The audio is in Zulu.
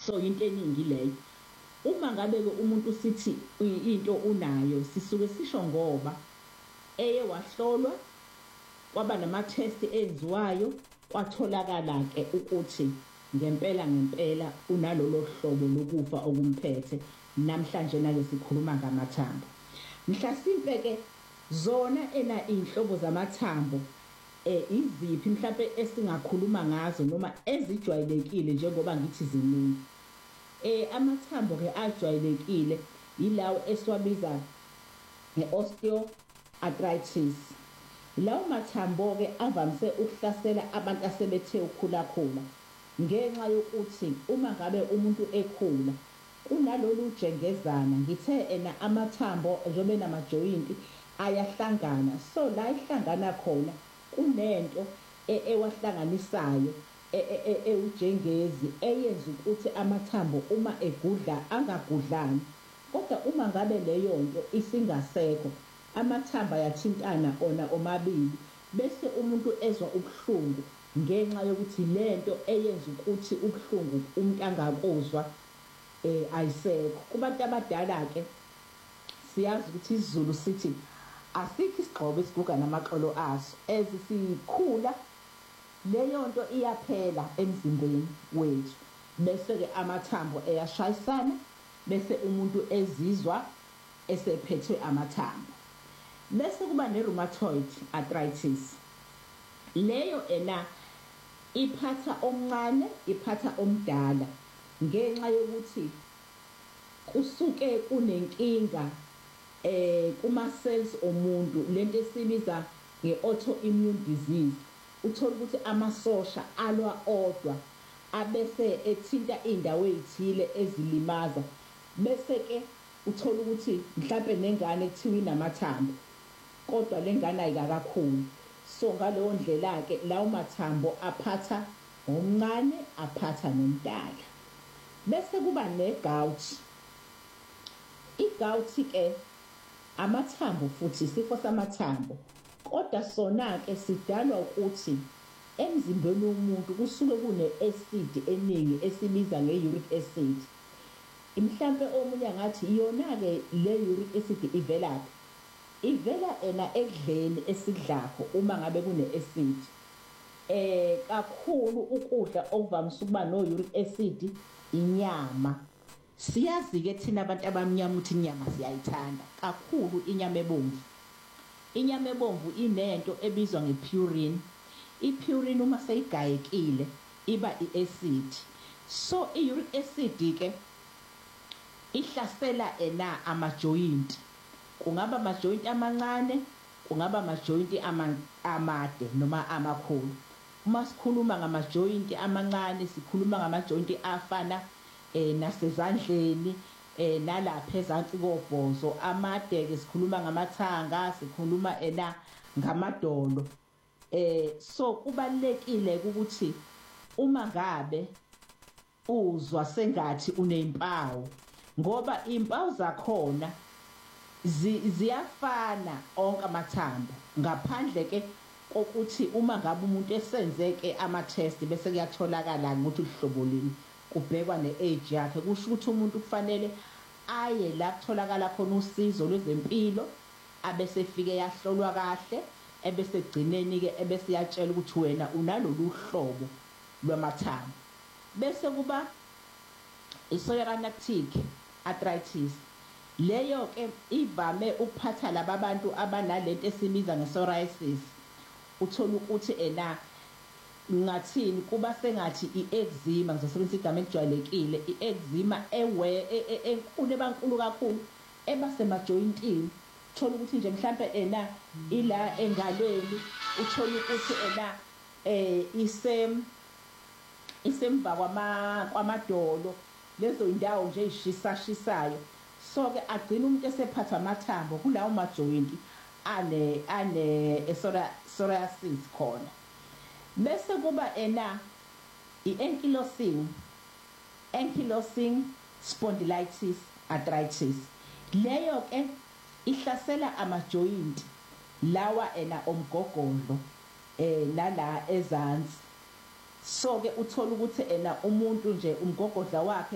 So into eningi leyo. Uma ngabe-ke umuntu sithi into unayo, sisuke sisho ngoba eye wahlolwa, kwaba nama-test enziwayo, kwatholakala-ke ukuthi ngempela unalolo hlobo lokufa okumphethe. Namhlanje nake sikhuluma ngamathambo. Mhlasimpe-ke zona iy'nhlobo zamathambo iziphi mhlampe esingakhuluma ngazo noma ezijwayelekile njengoba ngithi ziningi. Amathambo-ke ajwayelekile yilawo esiwabiza nge-osteoarthritis. Lawo mathambo-ke avamise ukuhlasela abantu asebethe ukukhulakhula ngenxa yokuthi uma ngabe umuntu ekhula kunalolu jengezana, ngithe amathambo njengoba enamajoyinti ayahlangana. So la ihlangana khona kunento ewahlanganisayo ewujengezi eyenza ukuthi amathambo uma egudla angagudlani. Kodwa uma ngabe leyo nto isingasekho, amathambo ayathintana ona omabili bese umuntu ezwa ubuhlungu ngenxa yokuthi lento eyenza ukuthi ubuhlungu umuntu angakuzwa ayisekho. Kubantu abadala-ke siyazi ukuthi isiZulu sithi asikho isigqobo esiguga namaqolo aso. Sikhula leyo nto iyaphela emzimbeni wethu, bese-ke amathambo eyashayisana, bese umuntu ezizwa esephethwe amathambo. Bese kuba ne-rheumatoid arthritis. Leyo iphatha omncane, iphatha omdala ngenxa yokuthi kusuke kunenkinga kuma-cells omuntu, lento esibiza nge-autoimmune disease. Uthola ukuthi amasosha alwa odwa abese ethinta iy'ndawo ey'thile ezilimaza, bese-ke uthola ukuthi mhlampe nengane ekuthiwa inamathambo kodwa le ngane ayikakakhulu. So ngaleyo ndlela-ke lawo mathambo aphatha omncane, aphatha nomdala. Bese kuba ne-gout. I-gout-ke amathambo futhi isifo samathambo, kodwa sona-ke sidalwa ukuthi emzimbeni womuntu kusuke kune-acid eningi esibiza nge-uric acid. Mhlampe omunye angathi iyona-ke le uric acid ivelaphi? Ivela ekudleni esidlakho uma ngabe kune-acid. Kakhulu ukudla okuvamise ukuba no-uric acid inyama. Siyazi-ke thina abantu abamnyama ukuthi inyama siyayithanda kakhulu, inyama ebomvu. Inyama ebomvu inento ebizwa nge-purine. I-purine uma seyigayekile iba i-acid. So i-uric acid-ke ihlasela amajoyinti. Kungaba amajoyinti amancane, kungaba amajoyinti amade noma amakhulu. Uma sikhuluma ngamajoyinti amancane sikhuluma ngamajoyinti afana nasezandleni, nalapha ezansi kobhozo. Amade-ke sikhuluma ngamathanga, sikhuluma ngamadolo. So kubalulekile ukuthi uma ngabe uzwa sengathi unezimpawu, ngoba izimpawu zakhona ziyafana onke amathambo, ngaphandle-ke kokuthi uma ngabe umuntu esenzeke ama-test bese kuyatholakala ukuthi uhlobo lini, kubhekwa ne-age yakhe. Kusho ukuthi umuntu kufanele aye la kutholakala khona usizo lwezempilo, abese efike yahlolwa kahle, ebese egcineni-ke ebese yatshela ukuthi wena unalolu hlobo lwamathambo. Bese kuba i-psoriatic arthritis. Leyo-ke ivame ukuphatha laba abantu abanalento esibiza nge-psoriasis. Uthola ukuthi ngathini kuba sengathi i-eczema, ngizosebenzisa igama elijwayelekile, i-eczema enkulu ebankulu kakhulu ebasemajoyintini. Uthola ukuthi nje mhlampe ila engalweni, uthola ukuthi isemva kwamadolo, lezo indawo nje ey'shisashisayo. So-ke agcina umuntu esephathwa amathambo kulawo majoyinti psoriasis khona. Bese kuba i-ankylosing spondylitis arthritis. Leyo-ke ihlasela amajoyinti lawa omgogodlo nala ezansi. So-ke uthola ukuthi umuntu nje umgogodla wakhe